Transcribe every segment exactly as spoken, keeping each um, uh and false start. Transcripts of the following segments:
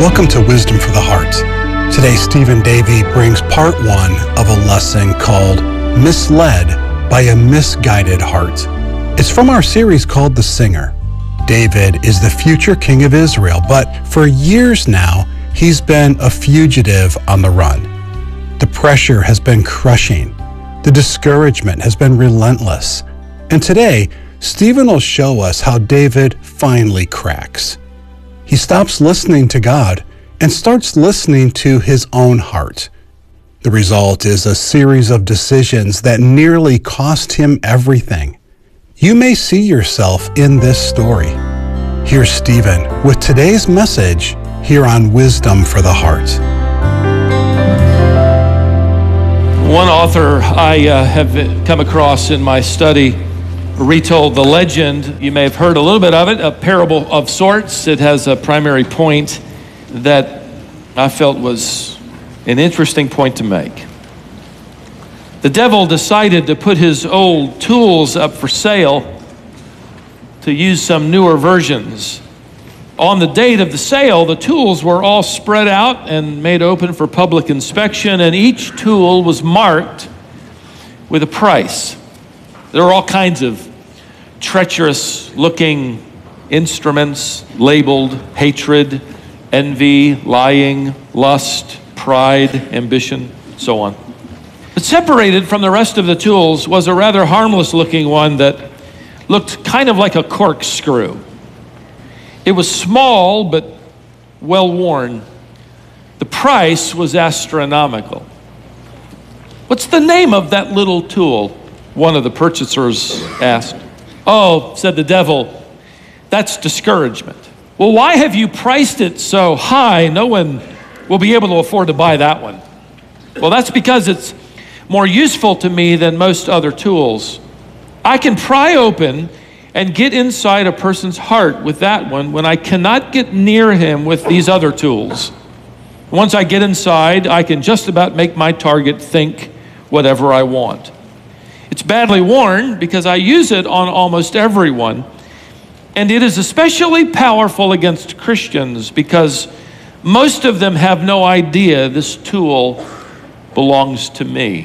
Welcome to Wisdom for the Heart. Today, Stephen Davey brings part one of a lesson called Misled by a Misguided Heart. It's from our series called The Singer. David is the future king of Israel, but for years now, he's been a fugitive on the run. The pressure has been crushing. The discouragement has been relentless. And today, Stephen will show us how David finally cracks. He stops listening to God and starts listening to his own heart. The result is a series of decisions that nearly cost him everything. You may see yourself in this story. Here's Stephen with today's message here on Wisdom for the Heart. One author I uh, have come across in my study retold the legend. You may have heard a little bit of it, a parable of sorts. It has a primary point that I felt was an interesting point to make. The devil decided to put his old tools up for sale to use some newer versions. On the date of the sale, the tools were all spread out and made open for public inspection, and each tool was marked with a price. There were all kinds of treacherous-looking instruments labeled hatred, envy, lying, lust, pride, ambition, so on. But separated from the rest of the tools was a rather harmless-looking one that looked kind of like a corkscrew. It was small but well-worn. The price was astronomical. "What's the name of that little tool?" one of the purchasers asked. "Oh," said the devil, "that's discouragement." "Well, why have you priced it so high? No one will be able to afford to buy that one." "Well, that's because it's more useful to me than most other tools. I can pry open and get inside a person's heart with that one when I cannot get near him with these other tools. Once I get inside, I can just about make my target think whatever I want. It's badly worn because I use it on almost everyone. And it is especially powerful against Christians because most of them have no idea this tool belongs to me."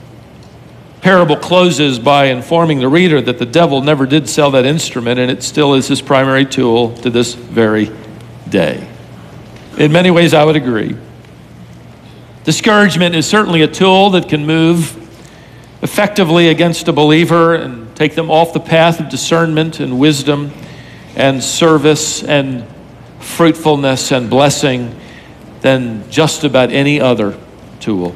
Parable closes by informing the reader that the devil never did sell that instrument, and it still is his primary tool to this very day. In many ways, I would agree. Discouragement is certainly a tool that can move effectively against a believer and take them off the path of discernment and wisdom and service and fruitfulness and blessing than just about any other tool.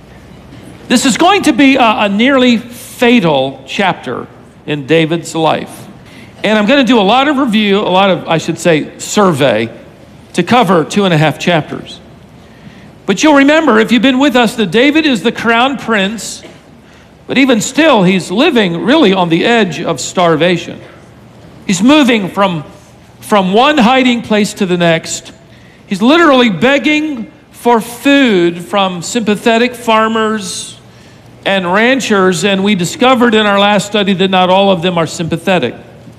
This is going to be a, a nearly fatal chapter in David's life. And I'm going to do a lot of review, a lot of, I should say, survey to cover two and a half chapters. But you'll remember, if you've been with us, that David is the crown prince, but even still, he's living really on the edge of starvation. He's moving from, from one hiding place to the next. He's literally begging for food from sympathetic farmers and ranchers, and we discovered in our last study that not all of them are sympathetic.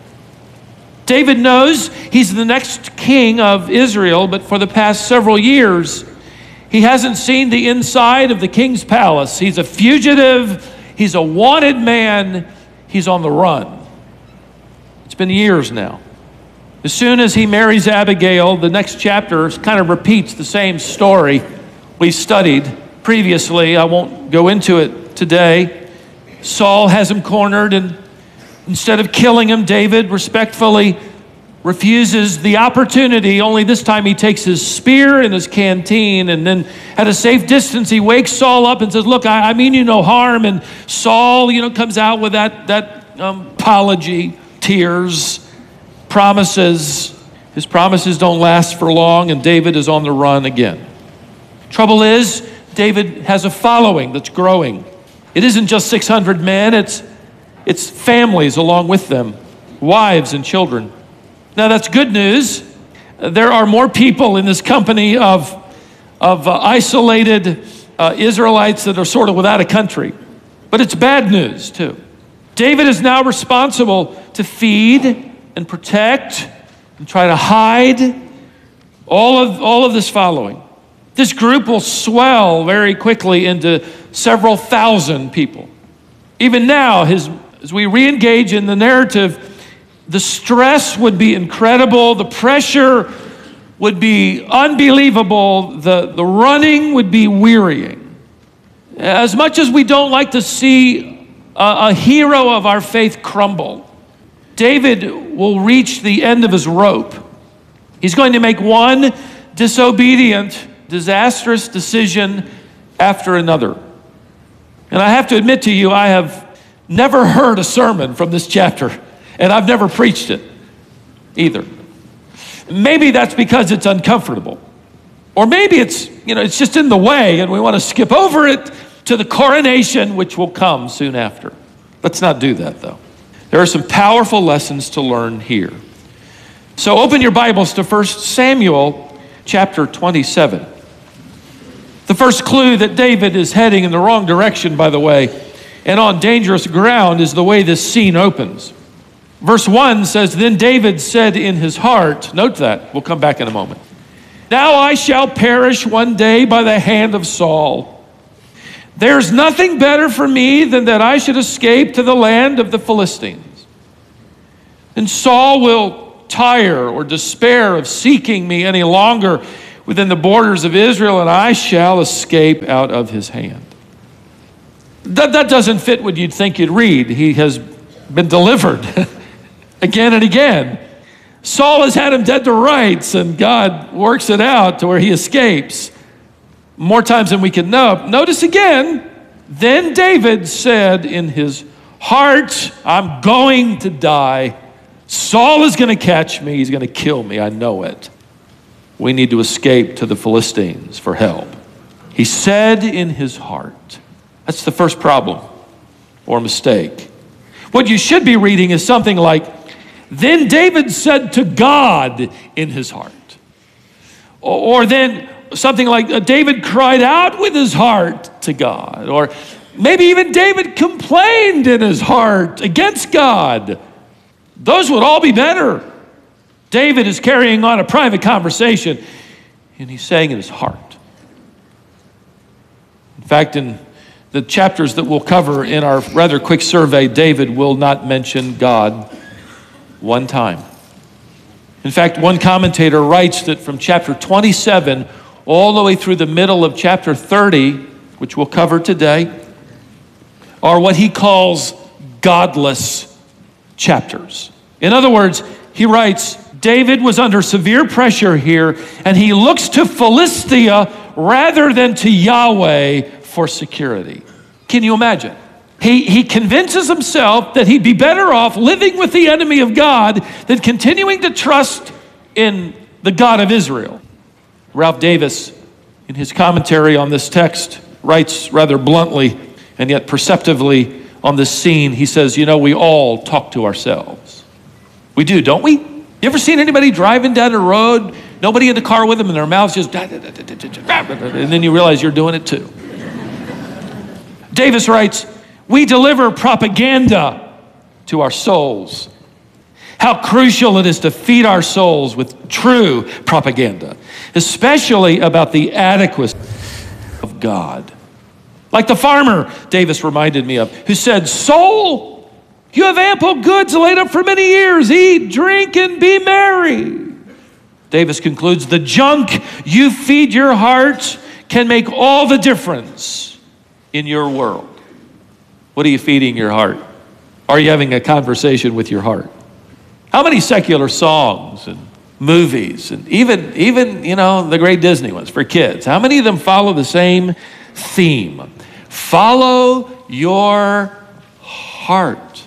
David knows he's the next king of Israel, but for the past several years, he hasn't seen the inside of the king's palace. He's a fugitive. He's a wanted man. He's on the run. It's been years now. As soon as he marries Abigail, the next chapter kind of repeats the same story we studied previously. I won't go into it today. Saul has him cornered, and instead of killing him, David respectfully refuses the opportunity. Only this time he takes his spear and his canteen, and then at a safe distance he wakes Saul up and says, "Look, I, I mean you no harm." And Saul, you know, comes out with that, that um, apology, tears, promises. His promises don't last for long, and David is on the run again. Trouble is, David has a following that's growing. It isn't just six hundred men, it's, it's families along with them, wives and children. Now that's good news. There are more people in this company of, of uh, isolated uh, Israelites that are sort of without a country. But it's bad news too. David is now responsible to feed and protect and try to hide All of, all of this following. This group will swell very quickly into several thousand people. Even now, his, as we re-engage in the narrative, the stress would be incredible. The pressure would be unbelievable. The, the running would be wearying. As much as we don't like to see a, a hero of our faith crumble, David will reach the end of his rope. He's going to make one disobedient, disastrous decision after another. And I have to admit to you, I have never heard a sermon from this chapter, and I've never preached it either. Maybe that's because it's uncomfortable. Or maybe it's, you know, it's just in the way and we want to skip over it to the coronation, which will come soon after. Let's not do that, though. There are some powerful lessons to learn here. So open your Bibles to First Samuel chapter twenty-seven. The first clue that David is heading in the wrong direction, by the way, and on dangerous ground is the way this scene opens. Verse one says, "Then David said in his heart," note that, we'll come back in a moment, "Now I shall perish one day by the hand of Saul. There's nothing better for me than that I should escape to the land of the Philistines. And Saul will tire or despair of seeking me any longer within the borders of Israel, and I shall escape out of his hand." That, that doesn't fit what you'd think you'd read. He has been delivered again and again. Saul has had him dead to rights, and God works it out to where he escapes more times than we can know. Notice again, "Then David said in his heart, I'm going to die. Saul is going to catch me. He's going to kill me. I know it. We need to escape to the Philistines for help." He said in his heart. That's the first problem or mistake. What you should be reading is something like, "Then David said to God in his heart." Or, or then something like, "David cried out with his heart to God." Or maybe even David complained in his heart against God. Those would all be better. David is carrying on a private conversation, and he's saying in his heart. In fact, in the chapters that we'll cover in our rather quick survey, David will not mention God one time. In fact, one commentator writes that from chapter twenty-seven all the way through the middle of chapter thirty, which we'll cover today, are what he calls godless chapters. In other words, he writes, David was under severe pressure here, and he looks to Philistia rather than to Yahweh for security. Can you imagine? He, he convinces himself that he'd be better off living with the enemy of God than continuing to trust in the God of Israel. Ralph Davis, in his commentary on this text, writes rather bluntly and yet perceptively on this scene. He says, you know, we all talk to ourselves. We do, don't we? You ever seen anybody driving down the road, nobody in the car with them, and their mouth's just, and then you realize you're doing it too. Davis writes, we deliver propaganda to our souls. How crucial it is to feed our souls with true propaganda, especially about the adequacy of God. Like the farmer, Davis reminded me of, who said, soul, you have ample goods laid up for many years. Eat, drink, and be merry. Davis concludes, the junk you feed your heart can make all the difference in your world. What are you feeding your heart? Are you having a conversation with your heart? How many secular songs and movies and even, even, you know, the great Disney ones for kids, how many of them follow the same theme? Follow your heart.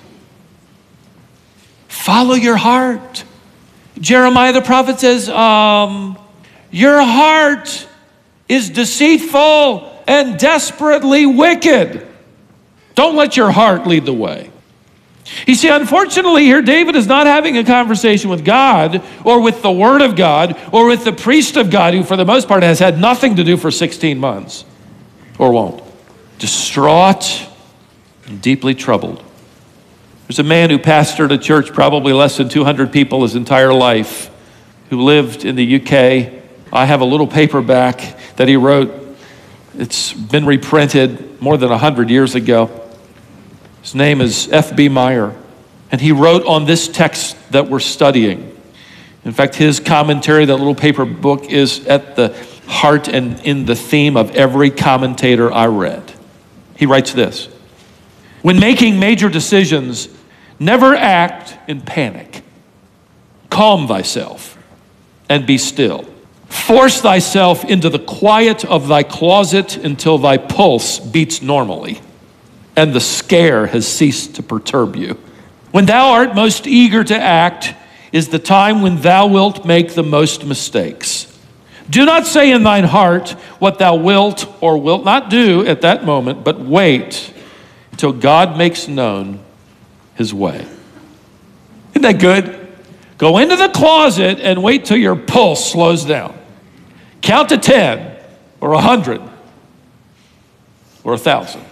Follow your heart. Jeremiah the prophet says, um, your heart is deceitful and desperately wicked. Don't let your heart lead the way. You see, unfortunately here, David is not having a conversation with God or with the Word of God or with the priest of God, who for the most part has had nothing to do for sixteen months or won't. Distraught and deeply troubled. There's a man who pastored a church, probably less than two hundred people his entire life, who lived in the U K, I have a little paperback that he wrote. It's been reprinted more than one hundred years ago. His name is F B Meyer, and he wrote on this text that we're studying. In fact, his commentary, that little paper book, is at the heart and in the theme of every commentator I read. He writes this: when making major decisions, never act in panic. Calm thyself and be still. Force thyself into the quiet of thy closet until thy pulse beats normally and the scare has ceased to perturb you. When thou art most eager to act is the time when thou wilt make the most mistakes. Do not say in thine heart what thou wilt or wilt not do at that moment, but wait until God makes known his way. Isn't that good? Go into the closet and wait till your pulse slows down. Count to ten or a hundred or a thousand.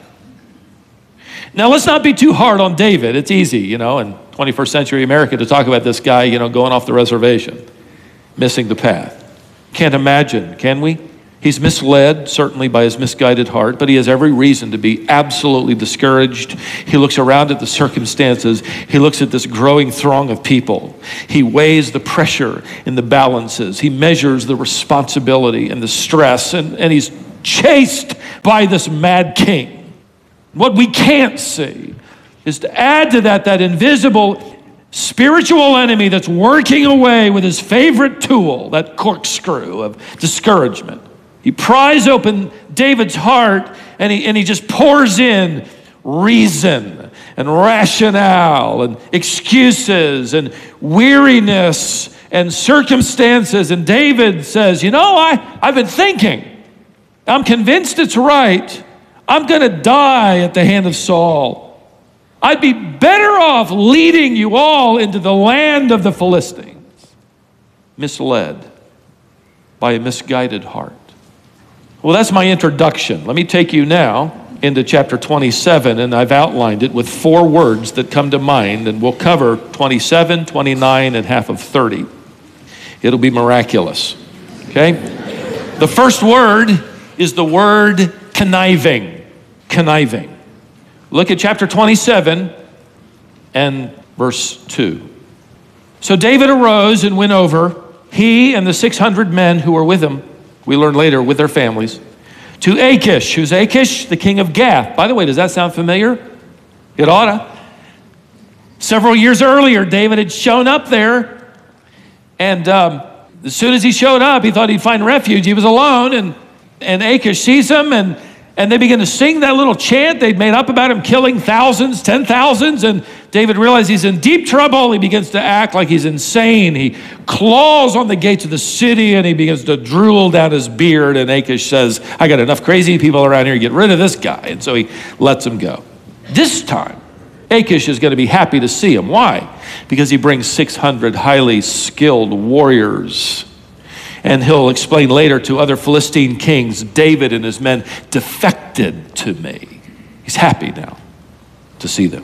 Now, let's not be too hard on David. It's easy, you know, in twenty-first century America to talk about this guy, you know, going off the reservation, missing the path. Can't imagine, can we? He's misled, certainly, by his misguided heart, but he has every reason to be absolutely discouraged. He looks around at the circumstances. He looks at this growing throng of people. He weighs the pressure in the balances. He measures the responsibility and the stress, and, and he's chased by this mad king. What we can't see is to add to that that invisible spiritual enemy that's working away with his favorite tool, that corkscrew of discouragement. He pries open David's heart and he, and he just pours in reason and rationale and excuses and weariness and circumstances. And David says, you know, I, I've been thinking. I'm convinced it's right. I'm going to die at the hand of Saul. I'd be better off leading you all into the land of the Philistines. Misled by a misguided heart. Well, that's my introduction. Let me take you now into chapter twenty-seven, and I've outlined it with four words that come to mind, and we'll cover twenty-seven, twenty-nine, and half of thirty. It'll be miraculous, okay? The first word is the word conniving, conniving. Look at chapter twenty-seven and verse two. So David arose and went over, he and the six hundred men who were with him, we learn later, with their families, to Achish. Who's Achish? The king of Gath. By the way, does that sound familiar? It oughta. Several years earlier, David had shown up there, and um, as soon as he showed up, he thought he'd find refuge. He was alone, and, and Achish sees him, and, and they begin to sing that little chant they'd made up about him killing thousands, ten thousands, and David realizes he's in deep trouble. He begins to act like he's insane. He claws on the gates of the city, and he begins to drool down his beard, and Achish says, I got enough crazy people around here to get rid of this guy, and so he lets him go. This time, Achish is going to be happy to see him. Why? Because he brings six hundred highly skilled warriors. And he'll explain later to other Philistine kings, David and his men defected to me. He's happy now to see them.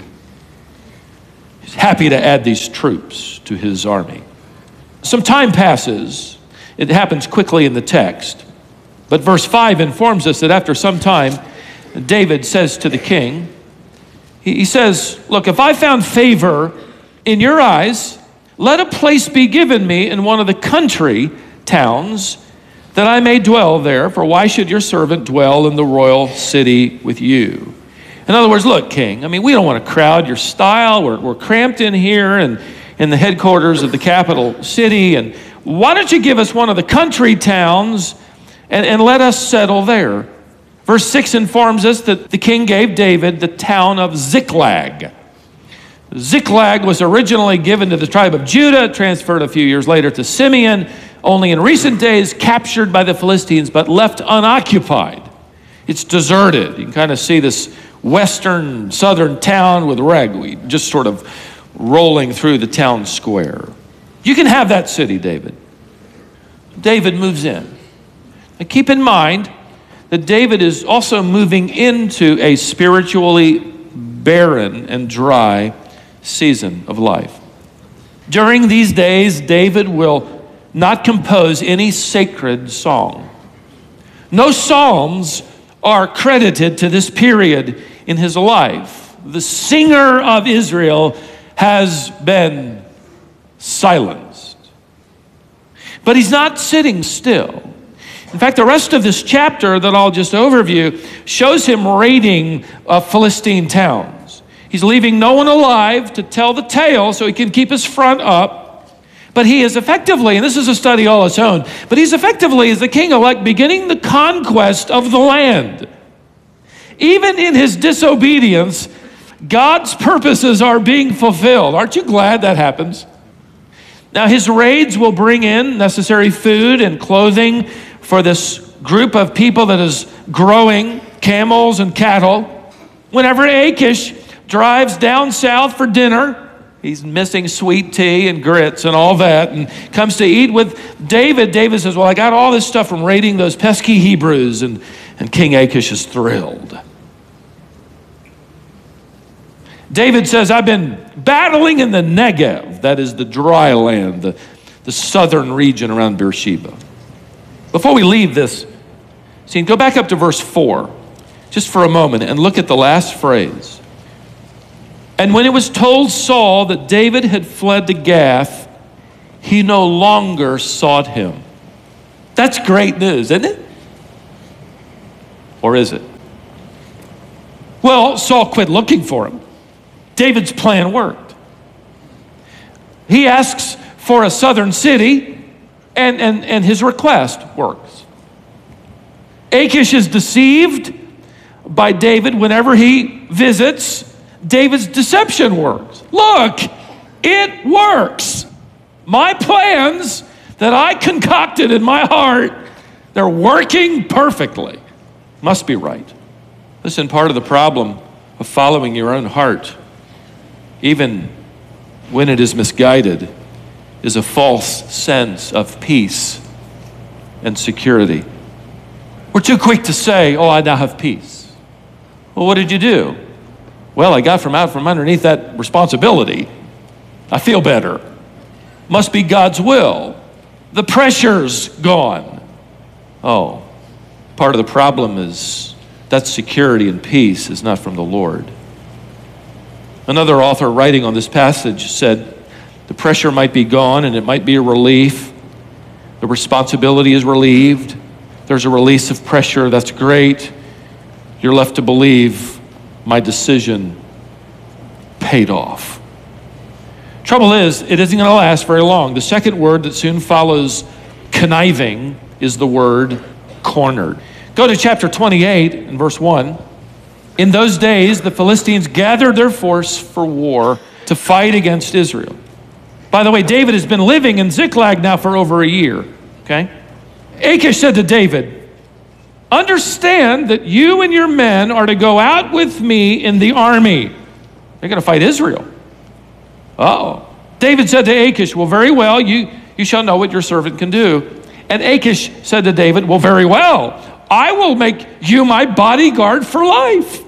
He's happy to add these troops to his army. Some time passes. It happens quickly in the text. But verse five informs us that after some time, David says to the king, he says, look, if I found favor in your eyes, let a place be given me in one of the country towns that I may dwell there, for why should your servant dwell in the royal city with you? In other words, look, king, I mean, we don't want to crowd your style. We're, we're cramped in here and in the headquarters of the capital city. And why don't you give us one of the country towns and, and let us settle there? Verse six informs us that the king gave David the town of Ziklag. Ziklag was originally given to the tribe of Judah, transferred a few years later to Simeon, only in recent days captured by the Philistines, but left unoccupied. It's deserted. You can kind of see this western, southern town with ragweed just sort of rolling through the town square. You can have that city, David. David moves in. Now keep in mind that David is also moving into a spiritually barren and dry season of life. During these days, David will not compose any sacred song. No psalms are credited to this period in his life. The singer of Israel has been silenced. But he's not sitting still. In fact, the rest of this chapter that I'll just overview shows him raiding uh, Philistine towns. He's leaving no one alive to tell the tale so he can keep his front up. But he is effectively, and this is a study all its own, but he's effectively, as the king-elect, beginning the conquest of the land. Even in his disobedience, God's purposes are being fulfilled. Aren't you glad that happens? Now, his raids will bring in necessary food and clothing for this group of people that is growing camels and cattle. Whenever Achish drives down south for dinner, he's missing sweet tea and grits and all that, and comes to eat with David. David says, well, I got all this stuff from raiding those pesky Hebrews, and, and King Achish is thrilled. David says, I've been battling in the Negev, that is the dry land, the, the southern region around Beersheba. Before we leave this scene, go back up to verse four, just for a moment, and look at the last phrase. And when it was told Saul that David had fled to Gath, he no longer sought him. That's great news, isn't it? Or is it? Well, Saul quit looking for him. David's plan worked. He asks for a southern city, and, and, and his request works. Achish is deceived by David whenever he visits. David's deception works. Look, it works. My plans that I concocted in my heart, they're working perfectly. Must be right. Listen, part of the problem of following your own heart, even when it is misguided, is a false sense of peace and security. We're too quick to say, oh, I now have peace. Well, what did you do? Well, I got from out from underneath that responsibility. I feel better. Must be God's will. The pressure's gone. Oh, part of the problem is that security and peace is not from the Lord. Another author writing on this passage said, the pressure might be gone and it might be a relief. The responsibility is relieved. There's a release of pressure. That's great. You're left to believe my decision paid off. Trouble is, it isn't going to last very long. The second word that soon follows conniving is the word cornered. Go to chapter twenty-eight and verse one. In those days, the Philistines gathered their force for war to fight against Israel. By the way, David has been living in Ziklag now for over a year, okay? Achish said to David, understand that you and your men are to go out with me in the army. They're going to fight Israel. Uh-oh. David said to Achish, well, very well, you, you shall know what your servant can do. And Achish said to David, well, very well, I will make you my bodyguard for life.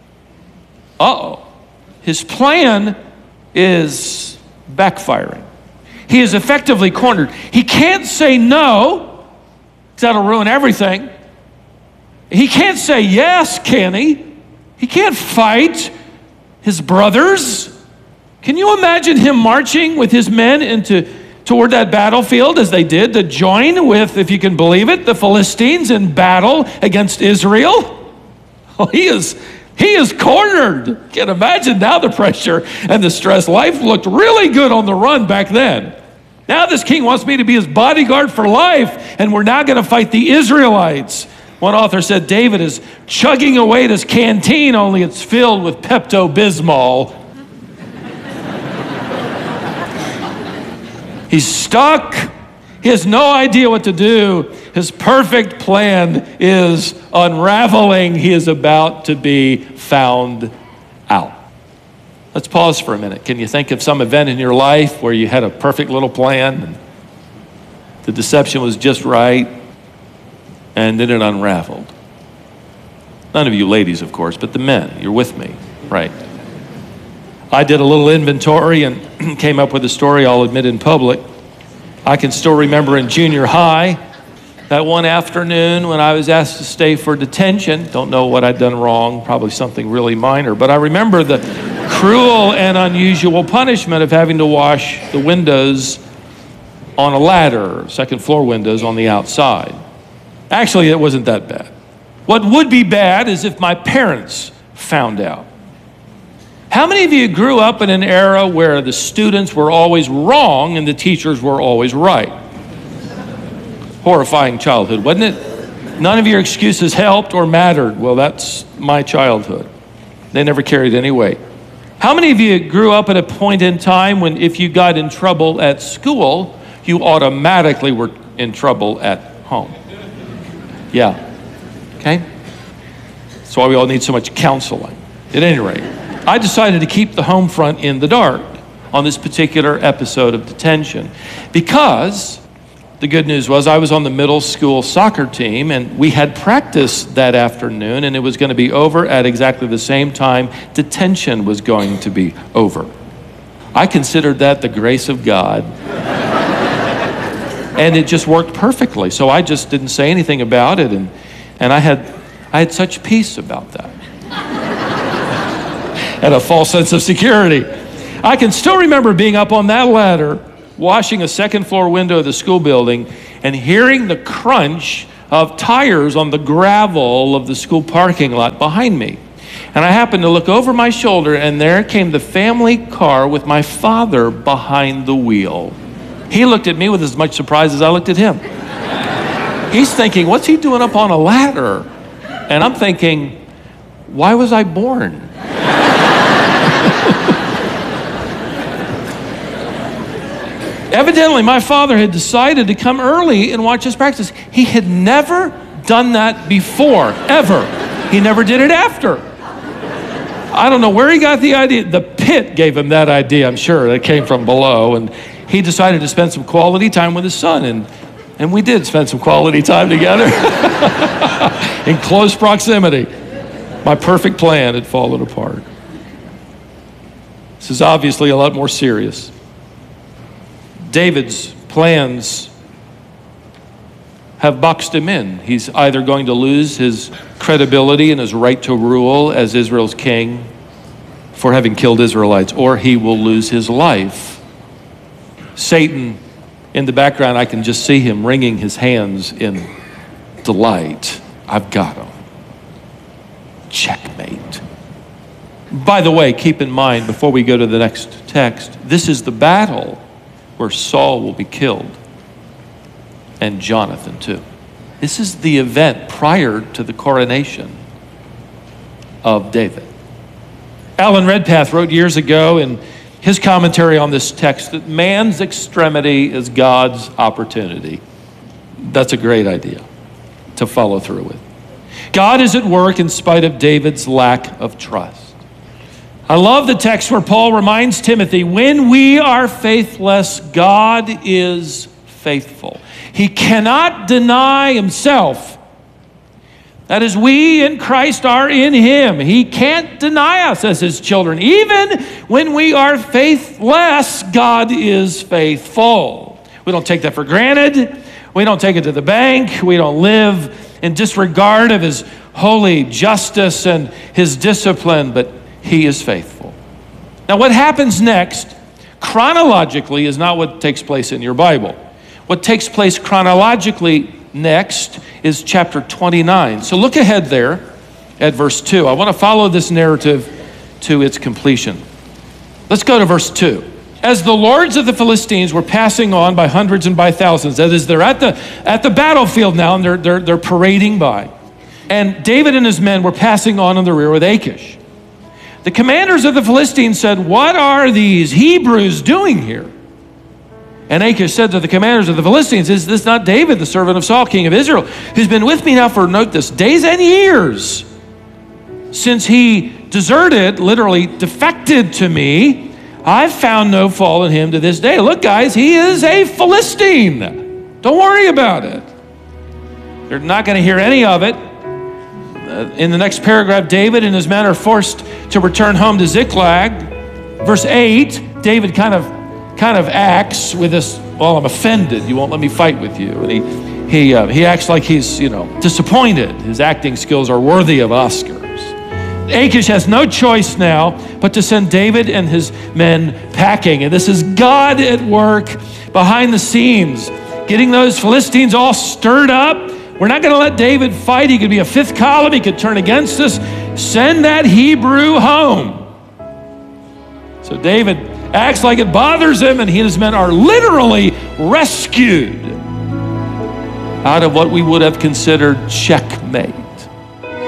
Uh-oh. His plan is backfiring. He is effectively cornered. He can't say no, because that'll ruin everything. He can't say yes, can he? He can't fight his brothers. Can you imagine him marching with his men into toward that battlefield as they did to join with, if you can believe it, the Philistines in battle against Israel? Oh, he is He is cornered. Can't imagine now the pressure and the stress. Life looked really good on the run back then. Now this king wants me to be his bodyguard for life, and we're now going to fight the Israelites. One author said David is chugging away at his canteen, only it's filled with Pepto-Bismol. He's stuck. He has no idea what to do. His perfect plan is unraveling. He is about to be found out. Let's pause for a minute. Can you think of some event in your life where you had a perfect little plan and the deception was just right and then it unraveled? None of you ladies, of course, but the men, you're with me, right? I did a little inventory and came up with a story I'll admit in public. I can still remember in junior high, that one afternoon when I was asked to stay for detention. Don't know what I'd done wrong, probably something really minor, but I remember the cruel and unusual punishment of having to wash the windows on a ladder, second floor windows on the outside. Actually, it wasn't that bad. What would be bad is if my parents found out. How many of you grew up in an era where the students were always wrong and the teachers were always right? Horrifying childhood, wasn't it? None of your excuses helped or mattered. Well, that's my childhood. They never carried any weight. How many of you grew up at a point in time when if you got in trouble at school, you automatically were in trouble at home? Yeah. Okay? That's why we all need so much counseling. At any rate, I decided to keep the home front in the dark on this particular episode of detention because the good news was I was on the middle school soccer team and we had practice that afternoon and it was going to be over at exactly the same time detention was going to be over. I considered that the grace of God. And it just worked perfectly. So I just didn't say anything about it and and I had I had such peace about that. And a false sense of security. I can still remember being up on that ladder, washing a second floor window of the school building and hearing the crunch of tires on the gravel of the school parking lot behind me. And I happened to look over my shoulder and there came the family car with my father behind the wheel. He looked at me with as much surprise as I looked at him. He's thinking, what's he doing up on a ladder? And I'm thinking, why was I born? Evidently, my father had decided to come early and watch us practice. He had never done that before, ever. He never did it after. I don't know where he got the idea. The pit gave him that idea, I'm sure. It came from below. And he decided to spend some quality time with his son. And, and we did spend some quality time together in close proximity. My perfect plan had fallen apart. This is obviously a lot more serious. David's plans have boxed him in. He's either going to lose his credibility and his right to rule as Israel's king for having killed Israelites, or he will lose his life. Satan, in the background, I can just see him wringing his hands in delight. I've got him. Checkmate. By the way, keep in mind, before we go to the next text, this is the battle where Saul will be killed, and Jonathan too. This is the event prior to the coronation of David. Alan Redpath wrote years ago in his commentary on this text that man's extremity is God's opportunity. That's a great idea to follow through with. God is at work in spite of David's lack of trust. I love the text where Paul reminds Timothy, when we are faithless, God is faithful. He cannot deny himself. That is, we in Christ are in him. He can't deny us as his children. Even when we are faithless, God is faithful. We don't take that for granted. We don't take it to the bank. We don't live in disregard of his holy justice and his discipline, but he is faithful. Now, what happens next, chronologically, is not what takes place in your Bible. What takes place chronologically next is chapter twenty-nine. So look ahead there at verse two. I want to follow this narrative to its completion. Let's go to verse two. As the lords of the Philistines were passing on by hundreds and by thousands, that is, they're at the, at the battlefield now, and they're, they're, they're parading by. And David and his men were passing on in the rear with Achish. The commanders of the Philistines said, what are these Hebrews doing here? And Achish said to the commanders of the Philistines, is this not David, the servant of Saul, king of Israel, who's been with me now for, note this, days and years, since he deserted, literally defected to me? I've found no fault in him to this day. Look, guys, he is a Philistine. Don't worry about it. They're not going to hear any of it. Uh, in the next paragraph, David and his men are forced to return home to Ziklag. Verse eight, David kind of kind of acts with this well, I'm offended. You won't let me fight with you. And he, he, uh, he acts like he's, you know, disappointed. His acting skills are worthy of Oscars. Achish has no choice now but to send David and his men packing. And this is God at work behind the scenes, getting those Philistines all stirred up. We're not going to let David fight. He could be a fifth column. He could turn against us. Send that Hebrew home. So David acts like it bothers him, and he and his men are literally rescued out of what we would have considered checkmate.